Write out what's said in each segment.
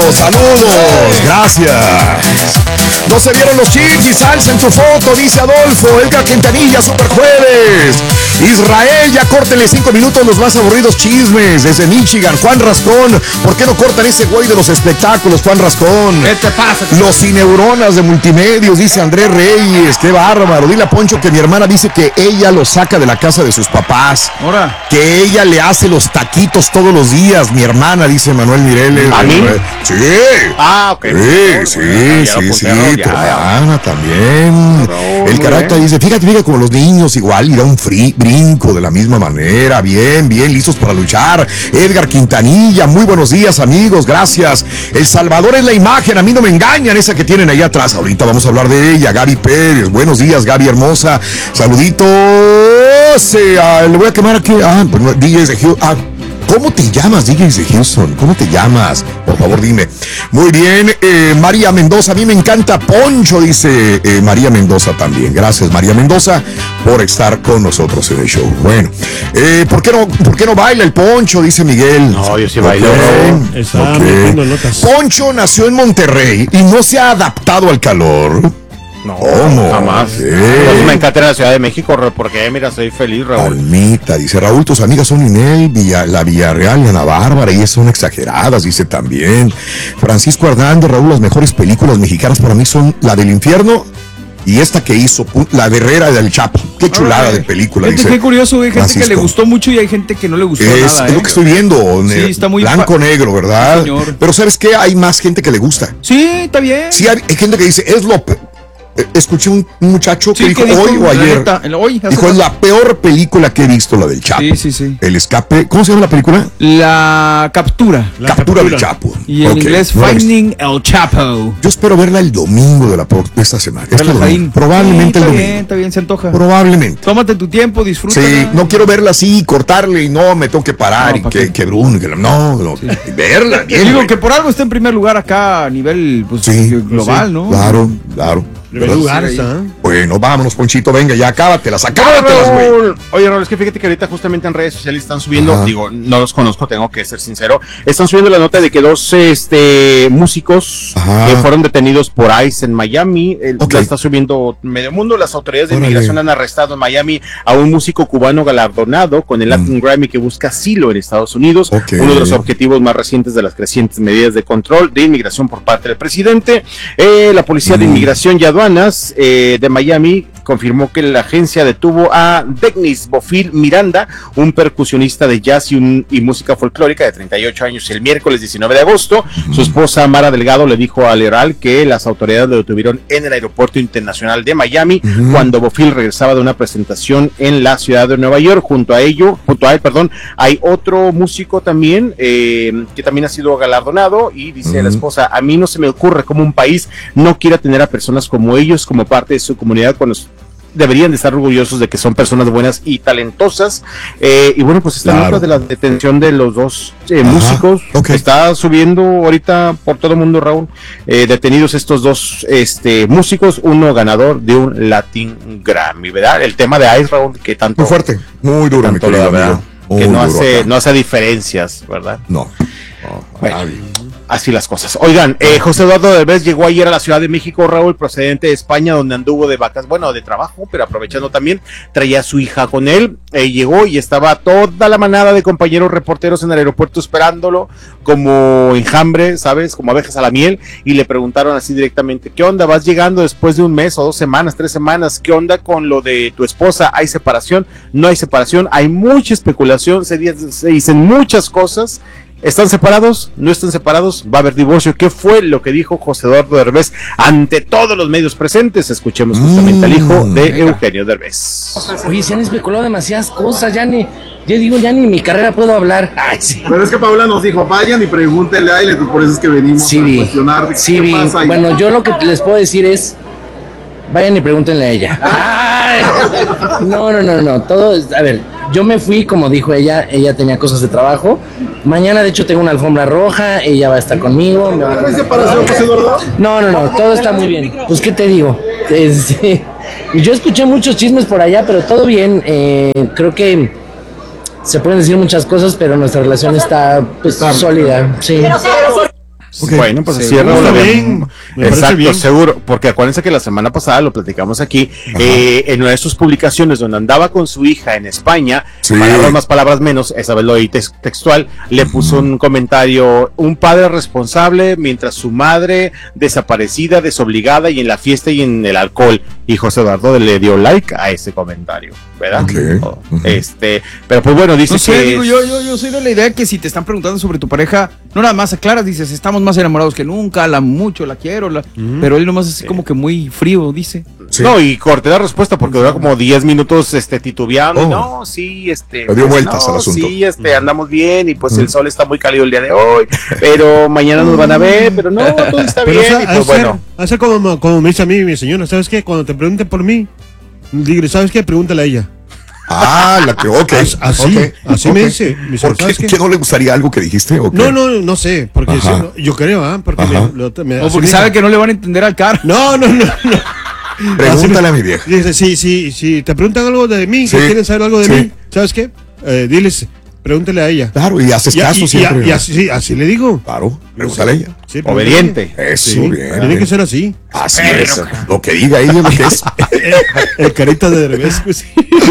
saludos, gracias. No se vieron los chips y salsa en tu foto, dice Adolfo. Edgar Quintanilla, Super Jueves. Israel, ya córtenle 5 minutos los más aburridos chismes. Desde Michigan, Juan Rascón. ¿Por qué no cortan ese güey de los espectáculos, Juan Rascón? ¿Qué te pasa? Los sin neuronas de multimedios, dice Andrés Reyes. Qué bárbaro. Dile a Poncho que mi hermana dice que ella lo saca de la casa de sus papás. ¿Ahora? Que ella le hace los taquitos todos los días. Mi hermana, dice Manuel Mireles. ¿A mí? Sí. Ok. Sí, tu hermana también. El carácter dice, fíjate como los niños igual, y da un brinco de la misma manera. Bien, listos para luchar. Edgar Quintanilla, muy buenos días, amigos, gracias. El Salvador es la imagen, a mí no me engañan, esa que tienen allá atrás. Ahorita vamos a hablar de ella. Gaby Pérez, buenos días, Gaby hermosa. Saluditos. Le voy a quemar aquí. Pues, DJs de Houston. ¿Cómo te llamas, DJs de Houston? ¿Cómo te llamas? Por favor, dime. Muy bien, María Mendoza, a mí me encanta Poncho, dice María Mendoza también. Gracias, María Mendoza, por estar con nosotros en el show. Bueno, ¿por qué no baila el Poncho? Dice Miguel. No, yo sí bailo. Poncho nació en Monterrey y no se ha adaptado al calor. No, ¿cómo? Jamás. Pues me encanta la Ciudad de México, porque mira, soy feliz, Raúl. Palmita, dice Raúl, tus amigas son Inel, la Villarreal y Ana Bárbara, y son exageradas, dice también. Francisco Hernández, Raúl, las mejores películas mexicanas para mí son la del infierno y esta que hizo, la de Herrera del Chapo. Qué chulada de película, dice. Qué curioso, hay gente Francisco. que le gustó mucho y hay gente que no le gustó nada. Es lo que estoy viendo, sí, está muy blanco-negro, ¿verdad? Sí, señor. Pero ¿sabes qué? Hay más gente que le gusta. Sí, está bien. Sí, hay gente que dice, escuché un muchacho que dijo hoy o ayer. Dijo, es la peor película que he visto, la del Chapo. Sí. El escape. ¿Cómo se llama la película? La captura. Captura del Chapo. Y en inglés, Finding el Chapo. Yo espero verla el domingo de esta semana. Probablemente el domingo. Está bien, se antoja. Probablemente. Tómate tu tiempo, disfruta. Sí, no quiero verla así, cortarle y no, me tengo que parar que Bruno, no, sí. Verla bien. Digo que por algo está en primer lugar acá a nivel global, ¿no? Claro. Lugar, bueno, vámonos, Ponchito, venga, ya acábatelas, güey. Oye, Raúl, es que fíjate que ahorita justamente en redes sociales están subiendo, digo, no los conozco, tengo que ser sincero, están subiendo la nota de que dos músicos fueron detenidos por ICE en Miami. La está subiendo Medio Mundo. Las autoridades de inmigración han arrestado en Miami a un músico cubano galardonado con el Latin Grammy que busca asilo en Estados Unidos. Uno de los objetivos más recientes de las crecientes medidas de control de inmigración por parte del presidente. La policía de inmigración y aduanas de Miami confirmó que la agencia detuvo a Dennis Bofil Miranda, un percusionista de jazz y música folclórica de 38 años, el miércoles 19 de agosto. Su esposa Mara Delgado le dijo al Herald que las autoridades lo detuvieron en el aeropuerto internacional de Miami cuando Bofil regresaba de una presentación en la ciudad de Nueva York. Junto a él, hay otro músico también que también ha sido galardonado, y dice la esposa: a mí no se me ocurre cómo un país no quiera tener a personas como ellos como parte de su comunidad, cuando deberían de estar orgullosos de que son personas buenas y talentosas. Y bueno, pues esta nota de la detención de los dos músicos está subiendo ahorita por todo el mundo, Raúl. Detenidos estos dos músicos, uno ganador de un Latin Grammy, ¿verdad? El tema de ICE, Raúl, que tanto... Muy fuerte, muy duro, mi querido amigo. Que no hace diferencias, ¿verdad? No. Bueno, así las cosas. Oigan, José Eduardo Derbez llegó ayer a la Ciudad de México, Raúl, procedente de España, donde anduvo de de trabajo, pero aprovechando también, traía a su hija con él. Llegó y estaba toda la manada de compañeros reporteros en el aeropuerto esperándolo, como enjambre, ¿sabes? Como abejas a la miel, y le preguntaron así directamente: ¿qué onda? ¿Vas llegando después de un mes o 2 semanas, 3 semanas? ¿Qué onda con lo de tu esposa? ¿Hay separación? ¿No hay separación? Hay mucha especulación, se dicen muchas cosas. ¿Están separados? ¿No están separados? ¿Va a haber divorcio? ¿Qué fue lo que dijo José Eduardo Derbez ante todos los medios presentes? Escuchemos justamente al hijo de Eugenio Derbez. Oye, se han especulado demasiadas cosas, ya ni mi carrera puedo hablar. Ay, sí. Pero es que Paola nos dijo, vayan y pregúntenle a él, por eso es que venimos a cuestionar qué pasa ahí. Bueno, yo lo que les puedo decir es, vayan y pregúntenle a ella. Ay, no, todo es, a ver, yo me fui, como dijo ella tenía cosas de trabajo. Mañana, de hecho, tengo una alfombra roja, ella va a estar conmigo. ¿No hay separación, José Eduardo? No, todo está muy bien. Pues, ¿qué te digo? Yo escuché muchos chismes por allá, pero todo bien. Creo que se pueden decir muchas cosas, pero nuestra relación está sólida. Sí. Okay. Bueno, pues así bien. Exacto, bien. Seguro, porque acuérdense que la semana pasada lo platicamos aquí, en una de sus publicaciones donde andaba con su hija en España, palabras más, palabras menos, esa vez lo oí textual, le puso un comentario, un padre responsable mientras su madre desaparecida, desobligada y en la fiesta y en el alcohol. Y José Eduardo le dio like a ese comentario, ¿verdad? Pero pues bueno, dice que... Digo, yo soy de la idea que si te están preguntando sobre tu pareja, no nada más aclaras, dices, estamos más enamorados que nunca, la mucho, la quiero, pero él nomás es como que muy frío, dice. Sí. No, y corté la respuesta porque dura como 10 minutos titubeando. No, sí, le dio vueltas al asunto. Sí, andamos bien y pues el sol está muy cálido el día de hoy, pero mañana nos van a ver, pero no, todo está bien. Y pues bueno. Hacer como me dice a mí mi señora, ¿sabes qué? Cuando te pregunten por mí, dile, ¿sabes qué? Pregúntale a ella. La que, así me dice. ¿Por qué no le gustaría algo que dijiste? No sé, porque yo creo, porque porque sabe que no le van a entender al cara. No. Pregúntale a mi vieja. Dice, si te preguntan algo de mí, que quieren saber algo de mí, ¿sabes qué? Diles, pregúntale a ella. Claro, y haces caso siempre. Y así le digo. Claro, pregúntale a ella. Sí, obediente. Eso, bien. Tiene que ser así. Así es. Lo que diga ella es lo que es. El carita de revés, pues.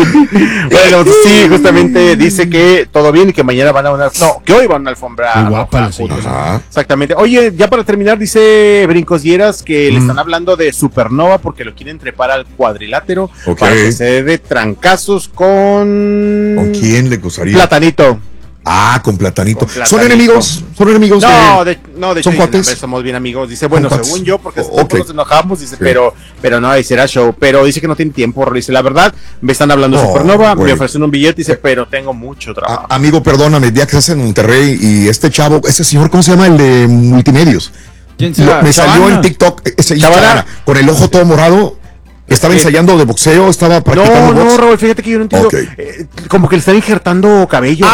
Bueno, sí, justamente dice que todo bien y que mañana van a que hoy van a una alfombra. Muy guapa, exactamente. Oye, ya para terminar, dice Brincos Dieras que le están hablando de Supernova porque lo quieren trepar al cuadrilátero para que se dé de trancazos con... ¿Con quién le gustaría? Platanito. Con Platanito. ¿Son enemigos? No, de hecho ¿son cuates? Somos bien amigos. Dice, bueno, según yo, porque nos enojamos, dice, pero no, ahí será show. Pero dice que no tiene tiempo, dice, la verdad, me están hablando de Supernova, me ofrecen un billete, dice, pero tengo mucho trabajo. Amigo, perdóname, día que estás en Monterrey y este chavo, ese señor, ¿cómo se llama? El de multimedios. ¿Quién será? Me salió en TikTok, ese Chavana, con el ojo todo morado. Estaba ensayando de boxeo, estaba practicando box. No, Raúl, fíjate que yo no entiendo. Como que le están injertando cabello.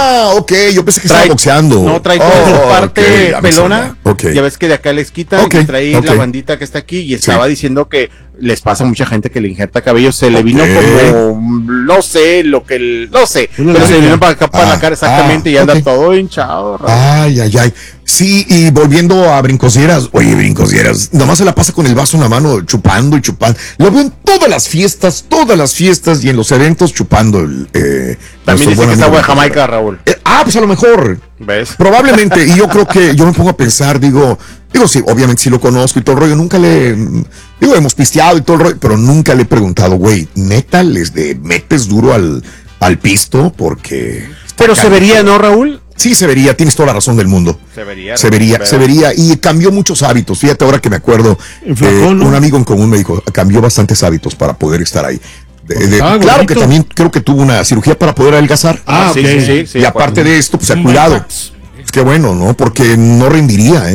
Yo pensé que estaba boxeando. No, trae toda parte pelona. Ya ves que de acá les quitan y trae la bandita que está aquí y estaba diciendo que les pasa a mucha gente que le injerta cabello, se le vino como, no sé, pero se le vino para acá, para la cara exactamente y anda todo hinchado. Ay. Sí, y volviendo a Brincosieras, oye, Brincosieras, nomás se la pasa con el vaso en la mano, chupando y chupando. Lo veo en todas las fiestas y en los eventos chupando. También dice que es agua de Jamaica, Raúl. Pues a lo mejor. ¿Ves? Probablemente, y yo creo que yo me pongo a pensar, digo, sí, obviamente sí lo conozco y todo el rollo, nunca hemos pisteado y todo el rollo, pero nunca le he preguntado, güey, neta, metes duro al pisto, porque... Pero se vería, ¿no, Raúl? Sí, se vería, tienes toda la razón del mundo. Se vería, y cambió muchos hábitos. Fíjate, ahora que me acuerdo, un amigo en común me dijo, cambió bastantes hábitos para poder estar ahí. Claro que también creo que tuvo una cirugía para poder adelgazar. Sí. Y aparte de esto, pues se ha cuidado. Qué bueno, ¿no? Porque no rendiría,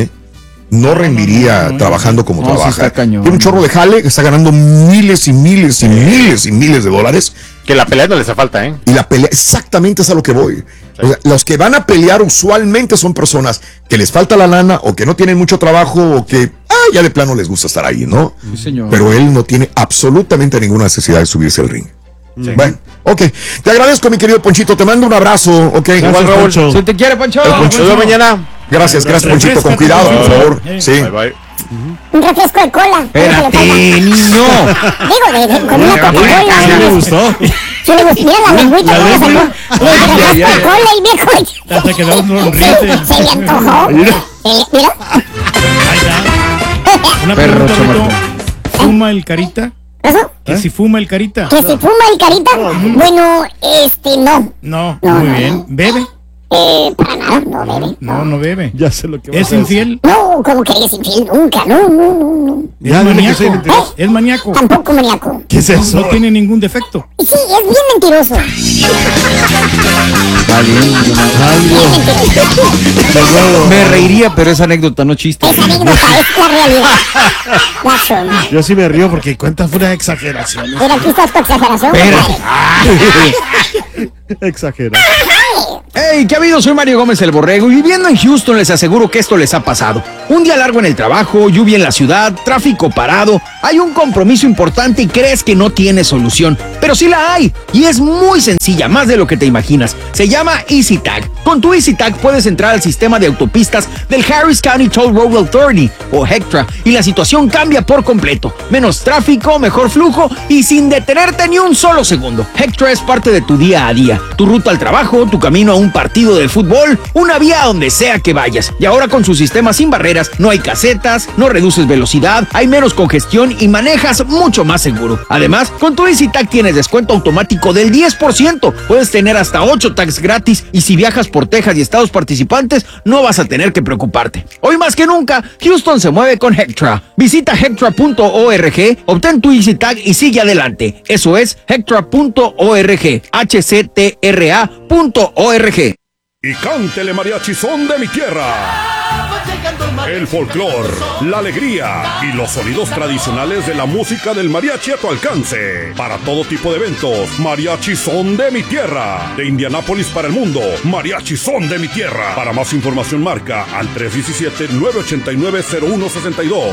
No trabajando como trabaja. Tiene un chorro de jale, está ganando miles y miles y miles y miles de dólares. Que la pelea no les hace falta, Y la pelea, exactamente es a lo que voy. O sea, los que van a pelear usualmente son personas que les falta la lana o que no tienen mucho trabajo o que ya de plano les gusta estar ahí, ¿no? Sí, señor. Pero él no tiene absolutamente ninguna necesidad de subirse al ring. Sí. Bueno, te agradezco, mi querido Ponchito, te mando un abrazo, Igual, Raúl. Se te quiere, Poncho. Nos vemos mañana. Gracias, Ponchito, con cuidado, por favor. Sí. Bye. Un refresco de cola. Espérate, niño. Digo, con una Coca-Cola. ¿Sí le gustó? Sí le gustó. Mira la lengüita que me sacó. Refresco de cola el viejo. Hasta quedó un sonrite. Se le antojó. Mira. Una pregunta, ¿fuma el Carita? ¿Eso? ¿Que si fuma el Carita? ¿Que si fuma el Carita? Bueno, no. No, muy bien. ¿Bebe? Para nada, no bebe. No bebe. Ya sé lo que va a ¿Es hacer. infiel? No, ¿cómo que es infiel? Nunca, no. ¿Es maníaco? ¿Es maníaco? Tampoco maníaco. ¿Qué es eso? No tiene ningún defecto. Sí, es bien mentiroso. Me reiría, pero esa anécdota no chiste. Esa anécdota es la realidad. Yo sí me río porque cuentas una exageración. Mira, aquí está tu exageración. Espérate. Exagera. Hey, ¿qué ha habido? Soy Mario Gómez el Borrego y viviendo en Houston les aseguro que esto les ha pasado. Un día largo en el trabajo, lluvia en la ciudad, tráfico parado, hay un compromiso importante y crees que no tiene solución, pero sí la hay y es muy sencilla, más de lo que te imaginas. Se llama EasyTag. Con tu EasyTag puedes entrar al sistema de autopistas del Harris County Toll Road Authority o HECTRA y la situación cambia por completo. Menos tráfico, mejor flujo y sin detenerte ni un solo segundo. HECTRA es parte de tu día a día, tu ruta al trabajo, tu camino a un partido de fútbol, una vía a donde sea que vayas. Y ahora con su sistema sin barreras, no hay casetas, no reduces velocidad, hay menos congestión y manejas mucho más seguro. Además, con tu EasyTag tienes descuento automático del 10%. Puedes tener hasta 8 tags gratis y si viajas por Texas y estados participantes, no vas a tener que preocuparte. Hoy más que nunca, Houston se mueve con HECTRA. Visita hectra.org, obtén tu EasyTag y sigue adelante. Eso es hectra.org, hctra.org. Y cántele mariachi son de mi tierra. El folclor, la alegría y los sonidos tradicionales de la música del mariachi a tu alcance. Para todo tipo de eventos, mariachi son de mi tierra. De Indianápolis para el mundo, mariachi son de mi tierra. Para más información marca al 317-989-0162.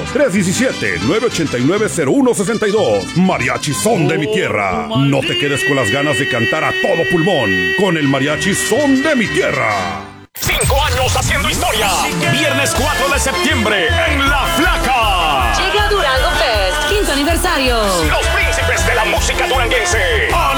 317-989-0162. Mariachi son de mi tierra. No te quedes con las ganas de cantar a todo pulmón con el mariachi son de mi tierra. 5 años haciendo historia. Viernes 4 de septiembre en La Flaca. Llega Durango Fest, 5º aniversario. Los príncipes de la música duranguense.